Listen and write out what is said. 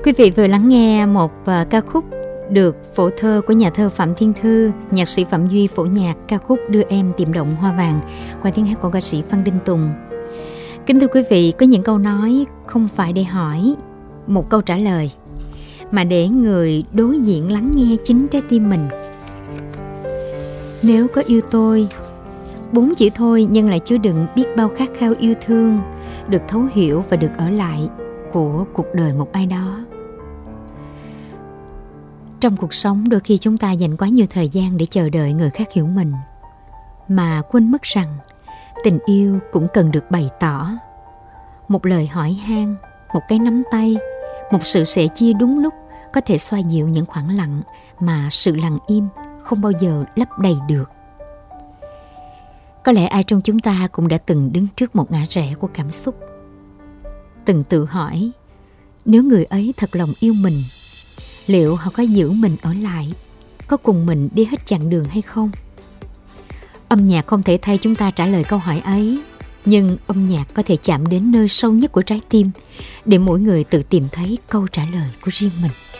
Quý vị vừa lắng nghe một ca khúc được phổ thơ của nhà thơ Phạm Thiên Thư, nhạc sĩ Phạm Duy phổ nhạc ca khúc Đưa Em Tìm Động Hoa Vàng qua tiếng hát của ca sĩ Phan Đình Tùng. Kính thưa quý vị, có những câu nói không phải để hỏi một câu trả lời, mà để người đối diện lắng nghe chính trái tim mình. Nếu có yêu tôi, 4 chữ thôi nhưng lại chứa đựng biết bao khát khao yêu thương, được thấu hiểu và được ở lại của cuộc đời một ai đó. Trong cuộc sống đôi khi chúng ta dành quá nhiều thời gian để chờ đợi người khác hiểu mình, mà quên mất rằng tình yêu cũng cần được bày tỏ. Một lời hỏi han, một cái nắm tay, một sự sẻ chia đúng lúc có thể xoa dịu những khoảng lặng mà sự lặng im không bao giờ lấp đầy được. Có lẽ ai trong chúng ta cũng đã từng đứng trước một ngã rẽ của cảm xúc, từng tự hỏi nếu người ấy thật lòng yêu mình, liệu họ có giữ mình ở lại, có cùng mình đi hết chặng đường hay không? Âm nhạc không thể thay chúng ta trả lời câu hỏi ấy, nhưng âm nhạc có thể chạm đến nơi sâu nhất của trái tim để mỗi người tự tìm thấy câu trả lời của riêng mình.